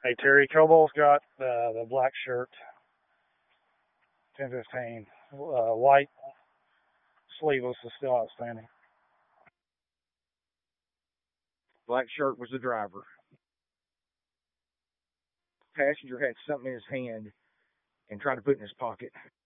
Hey, Terry, Cobalt's got the black shirt, 1015. White sleeveless is still outstanding. Black shirt was the driver. Passenger had something in his hand and tried to put it in his pocket.